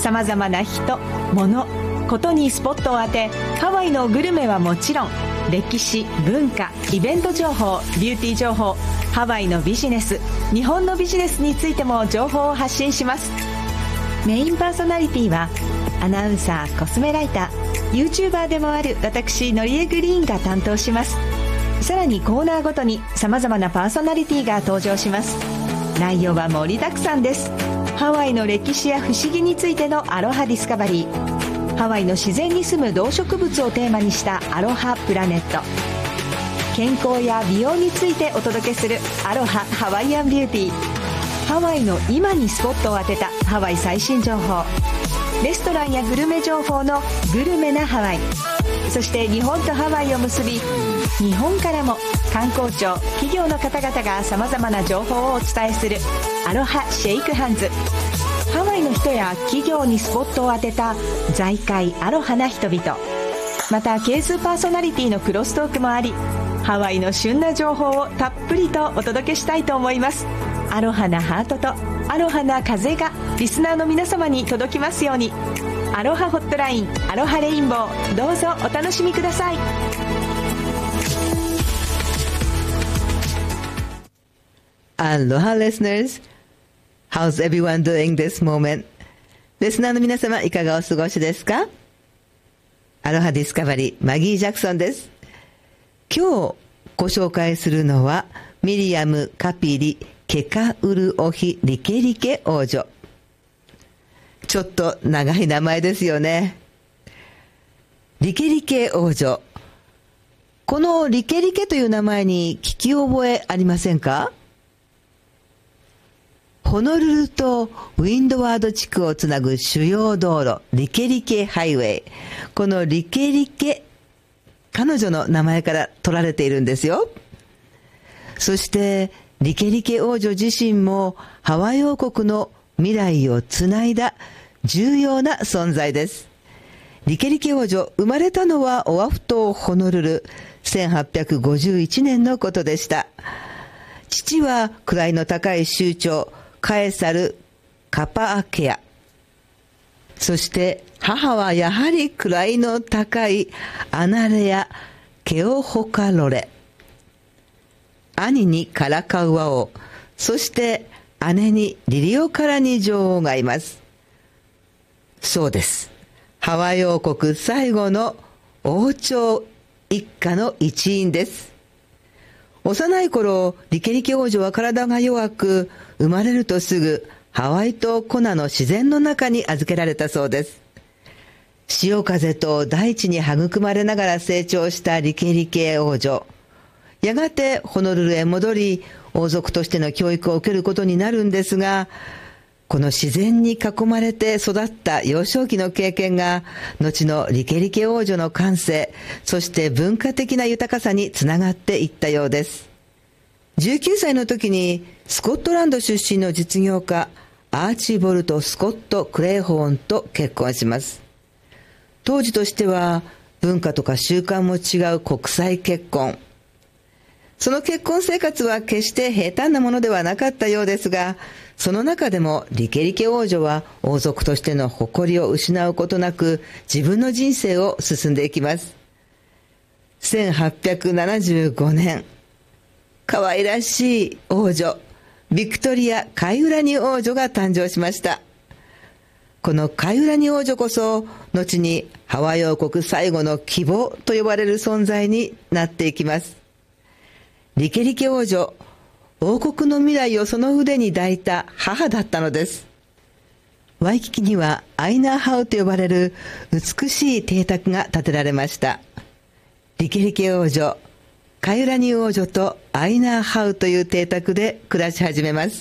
さまざまな人、物、ことにスポットを当て、ハワイのグルメはもちろん、歴史、文化、イベント情報、ビューティー情報、ハワイのビジネス、日本のビジネスについても情報を発信します。メインパーソナリティはアナウンサー、コスメライター、 YouTuber でもある私、のりえグリーンが担当します。さらにコーナーごとにさまざまなパーソナリティが登場します。内容は盛りだくさんです。ハワイの歴史や不思議についてのアロハディスカバリー、ハワイの自然に住む動植物をテーマにしたアロハプラネット、健康や美容についてお届けするアロハハワイアンビューティー、ハワイの今にスポットを当てたハワイ最新情報、レストランやグルメ情報のグルメなハワイ、そして日本とハワイを結び、日本からも観光庁、企業の方々がさまざまな情報をお伝えするアロハシェイクハンズ。ハワイの人や企業にスポットを当てた財界アロハな人々、また係数パーソナリティのクロストークもあり、ハワイの旬な情報をたっぷりとお届けしたいと思います。アロハなハートとアロハな風がリスナーの皆様に届きますように。アロハホットライン、アロハレインボー、どうぞお楽しみください。 Aloha listeners, how's everyone doing this moment? リスナーの皆様、いかがお過ごしですか？アロハディスカバリー、マギー・ジャクソンです。今日ご紹介するのはミリアム・カピリ・ケカウルオヒ・リケリケ王女。ちょっと長い名前ですよね。リケリケ王女。このリケリケという名前に聞き覚えありませんか？ホノルルとウィンドワード地区をつなぐ主要道路、リケリケハイウェイ。このリケリケ、彼女の名前から取られているんですよ。そしてリケリケ王女自身もハワイ王国の未来をつないだ重要な存在です。リケリケ王女、生まれたのはオアフ島ホノルル、1851年のことでした。父は位の高い酋長カエサル・カパアケア、そして母はやはり位の高いアナレア・ケオホカロレ、兄にカラカウア王、そして姉にリリオカラニ女王がいます。そうです。ハワイ王国最後の王朝一家の一員です。幼い頃、リケリケ王女は体が弱く、生まれるとすぐハワイ島コナの自然の中に預けられたそうです。潮風と大地に育まれながら成長したリケリケ王女。やがてホノルルへ戻り、王族としての教育を受けることになるんですが、この自然に囲まれて育った幼少期の経験が、後のリケリケ王女の感性、そして文化的な豊かさにつながっていったようです。19歳の時にスコットランド出身の実業家アーチボルト・スコット・クレイホーンと結婚します。当時としては文化とか習慣も違う国際結婚。その結婚生活は決して平坦なものではなかったようですが、その中でもリケリケ王女は王族としての誇りを失うことなく自分の人生を進んでいきます。1875年、可愛らしい王女、ビクトリア・カイウラニ王女が誕生しました。このカイウラニ王女こそ、後にハワイ王国最後の希望と呼ばれる存在になっていきます。リケリケ王女、王国の未来をその腕に抱いた母だったのです。ワイキキにはアイナーハウと呼ばれる美しい邸宅が建てられました。リケリケ王女、カイウラニ王女とアイナーハウという邸宅で暮らし始めます。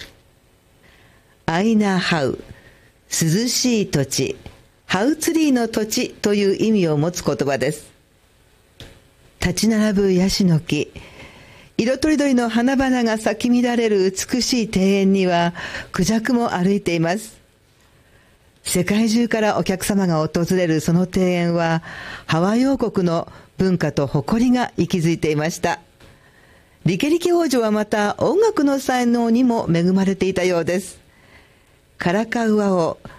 アイナーハウ、涼しい土地、ハウツリーの土地という意味を持つ言葉です。立ち並ぶヤシの木、色とりどりの花々が咲き乱れる美しい庭園にはクジャクも歩いています。世界中からお客様が訪れるその庭園は、ハワイ王国の文化と誇りが息づいていました。リケリケ王女はまた音楽の才能にも恵まれていたようです。カラカウア王、